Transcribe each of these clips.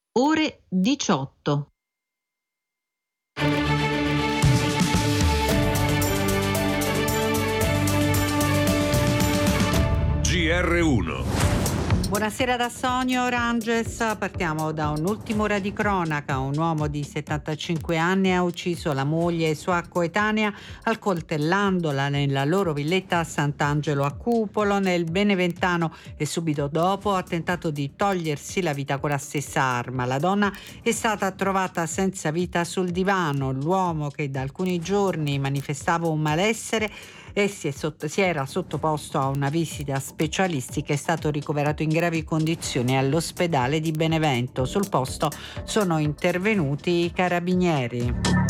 ore 18. GR1. Buonasera da Sonio Ranges, partiamo da un'ultima ora di cronaca. Un uomo di 75 anni ha ucciso la moglie e sua coetanea accoltellandola nella loro villetta a Sant'Angelo a Cupolo nel Beneventano e subito dopo ha tentato di togliersi la vita con la stessa arma. La donna è stata trovata senza vita sul divano. L'uomo, che da alcuni giorni manifestava un malessere e si era sottoposto a una visita specialistica, è stato ricoverato in gravi condizioni all'ospedale di Benevento. Sul posto sono intervenuti i carabinieri.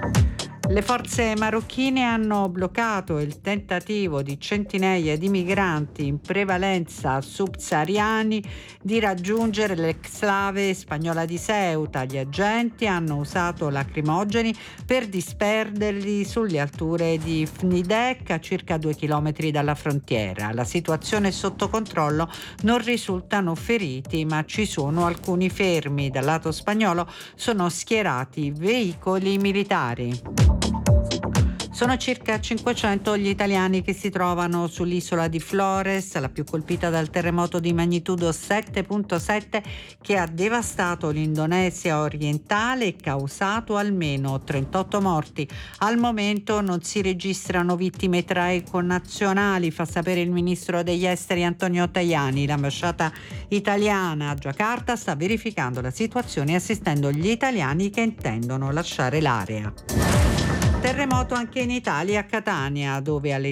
Le forze marocchine hanno bloccato il tentativo di centinaia di migranti, in prevalenza subsahariani, di raggiungere l'exclave spagnola di Ceuta. Gli agenti hanno usato lacrimogeni per disperderli sulle alture di Fnidek, a circa 2 chilometri dalla frontiera. La situazione è sotto controllo, non risultano feriti, ma ci sono alcuni fermi. Dal lato spagnolo sono schierati veicoli militari. Sono circa 500 gli italiani che si trovano sull'isola di Flores, la più colpita dal terremoto di magnitudo 7.7 che ha devastato l'Indonesia orientale e causato almeno 38 morti. Al momento non si registrano vittime tra i connazionali, fa sapere il ministro degli esteri Antonio Tajani. L'ambasciata italiana a Giacarta sta verificando la situazione e assistendo gli italiani che intendono lasciare l'area. Terremoto anche in Italia, a Catania, dove alle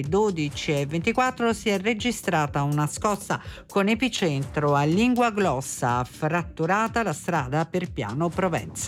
12:24 si è registrata una scossa con epicentro a Lingua Glossa, fratturata la strada per Piano Provenza.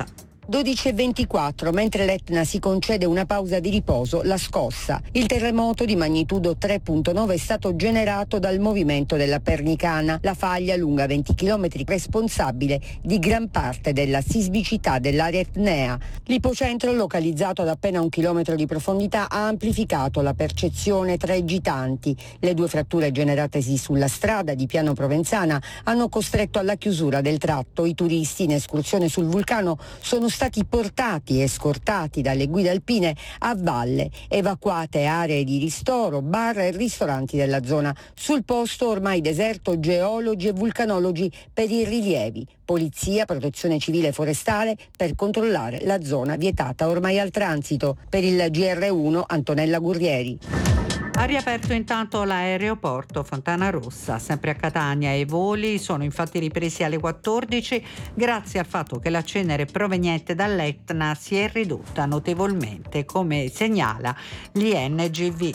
12:24, mentre l'Etna si concede una pausa di riposo, la scossa. Il terremoto di magnitudo 3.9 è stato generato dal movimento della Pernicana, la faglia lunga 20 km responsabile di gran parte della sismicità dell'area etnea. L'ipocentro, localizzato ad appena 1 chilometro di profondità, ha amplificato la percezione tra i gitanti. Le 2 fratture generatesi sulla strada di Piano Provenzana hanno costretto alla chiusura del tratto. I turisti in escursione sul vulcano sono stati portati e scortati dalle guide alpine a valle, evacuate aree di ristoro, bar e ristoranti della zona. Sul posto, ormai deserto, geologi e vulcanologi per i rilievi, polizia, protezione civile e forestale per controllare la zona vietata ormai al transito. Per il GR1 Antonella Gurrieri. Ha riaperto intanto l'aeroporto Fontana Rossa, sempre a Catania. I voli sono infatti ripresi alle 14 grazie al fatto che la cenere proveniente dall'Etna si è ridotta notevolmente, come segnala l'INGV.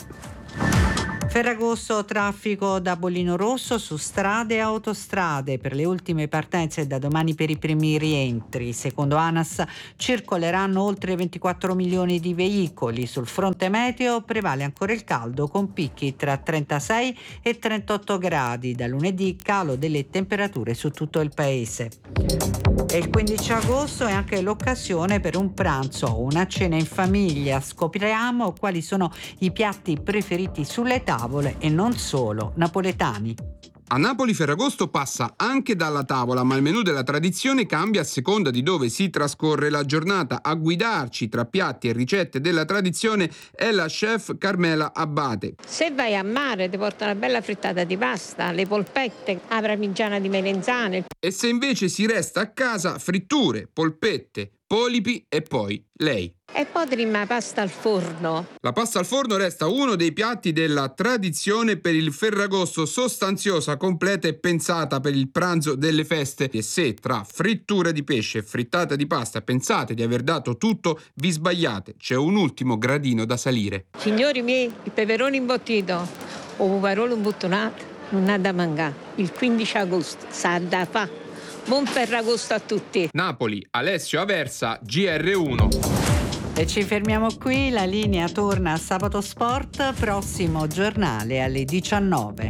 Ferragosto, traffico da bollino rosso su strade e autostrade per le ultime partenze e da domani per i primi rientri. Secondo ANAS circoleranno oltre 24 milioni di veicoli. Sul fronte meteo prevale ancora il caldo con picchi tra 36 e 38 gradi. Da lunedì calo delle temperature su tutto il paese. E il 15 agosto è anche l'occasione per un pranzo o una cena in famiglia. Scopriamo quali sono i piatti preferiti sulle tavole e non solo napoletani. A Napoli Ferragosto passa anche dalla tavola, ma il menù della tradizione cambia a seconda di dove si trascorre la giornata. A guidarci tra piatti e ricette della tradizione è la chef Carmela Abbate. Se vai a mare ti porta una bella frittata di pasta, le polpette, la parmigiana di melenzane. E se invece si resta a casa, fritture, polpette, polipi e poi lei. E poi prima pasta al forno. La pasta al forno resta uno dei piatti della tradizione per il Ferragosto, sostanziosa, completa e pensata per il pranzo delle feste. E se tra frittura di pesce e frittata di pasta pensate di aver dato tutto, vi sbagliate. C'è un ultimo gradino da salire. Signori miei, il peperone imbottito o puvarolo imbottonato non ha da mangiare. Il 15 agosto sa da fa. Buon Ferragosto a tutti. Napoli, Alessio Aversa, GR1. E ci fermiamo qui, la linea torna a Sabato Sport, prossimo giornale alle 19.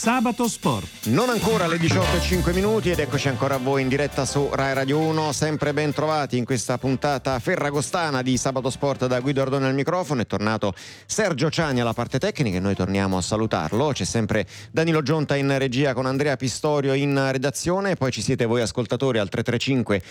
Sabato Sport. Non ancora le 18:05 ed eccoci ancora a voi in diretta su Rai Radio 1, sempre ben trovati in questa puntata ferragostana di Sabato Sport da Guido Ardone al microfono. È tornato Sergio Ciani alla parte tecnica e noi torniamo a salutarlo. C'è sempre Danilo Gionta in regia con Andrea Pistorio in redazione, poi ci siete voi ascoltatori al 335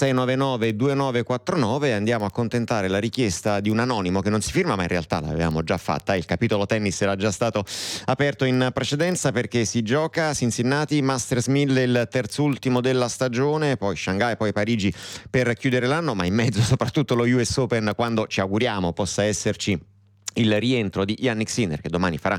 699 2949 e andiamo a accontentare la richiesta di un anonimo che non si firma, ma in realtà l'avevamo già fatta. Il capitolo tennis era già stato aperto in precedenza perché si gioca Cincinnati, Masters 1000 il terzultimo della stagione, poi Shanghai, poi Parigi per chiudere l'anno, ma in mezzo soprattutto lo US Open, quando ci auguriamo possa esserci il rientro di Jannik Sinner che domani farà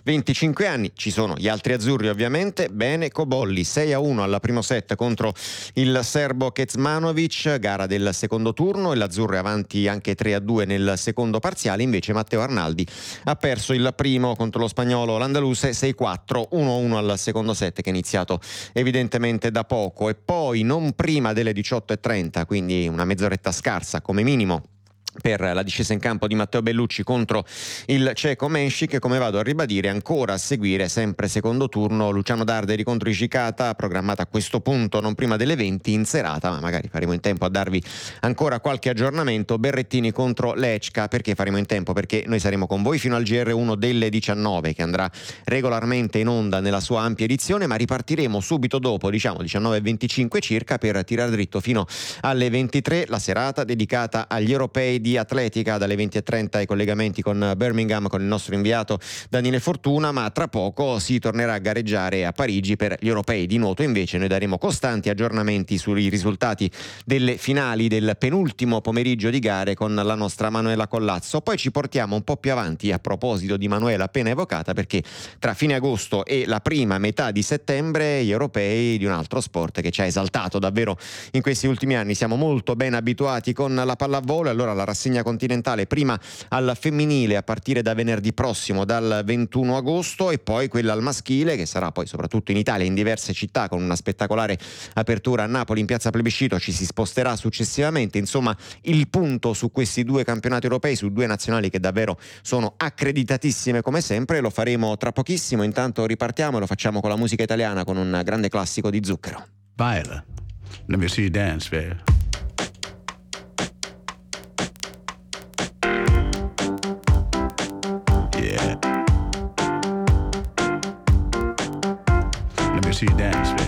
25 anni. Ci sono gli altri azzurri ovviamente. Bene, Cobolli 6-1 al primo set contro il serbo Kecmanovic, gara del secondo turno, e l'azzurro è avanti anche 3-2 nel secondo parziale. Invece Matteo Arnaldi ha perso il primo contro lo spagnolo Landaluse 6-4, 1-1 al secondo set che è iniziato evidentemente da poco. E poi non prima delle 18:30, quindi una mezz'oretta scarsa come minimo, per la discesa in campo di Matteo Bellucci contro il ceco Menšik. Come vado a ribadire, ancora a seguire, sempre secondo turno, Luciano Darderi contro Ishikata, programmata a questo punto non prima delle 20 in serata, ma magari faremo in tempo a darvi ancora qualche aggiornamento. Berrettini contro Lechka. Perché faremo in tempo? Perché noi saremo con voi fino al GR1 delle 19, che andrà regolarmente in onda nella sua ampia edizione, ma ripartiremo subito dopo, diciamo 19:25 circa, per tirare dritto fino alle 23, la serata dedicata agli europei di atletica. Dalle 20:30 i collegamenti con Birmingham con il nostro inviato Daniele Fortuna, ma tra poco si tornerà a gareggiare a Parigi per gli europei di nuoto. Invece noi daremo costanti aggiornamenti sui risultati delle finali del penultimo pomeriggio di gare con la nostra Manuela Collazzo. Poi ci portiamo un po' più avanti, a proposito di Manuela appena evocata, perché tra fine agosto e la prima metà di settembre gli europei di un altro sport che ci ha esaltato davvero in questi ultimi anni. Siamo molto ben abituati con la pallavolo, allora la rassegna continentale prima al femminile a partire da venerdì prossimo, dal 21 agosto, e poi quella al maschile, che sarà poi soprattutto in Italia in diverse città con una spettacolare apertura a Napoli in piazza Plebiscito. Ci si sposterà successivamente. Insomma, il punto su questi due campionati europei, su due nazionali che davvero sono accreditatissime come sempre, lo faremo tra pochissimo. Intanto ripartiamo e lo facciamo con la musica italiana, con un grande classico di Zucchero. Baila. Let me see you dance, baby. Yeah. Let me see you dance, baby.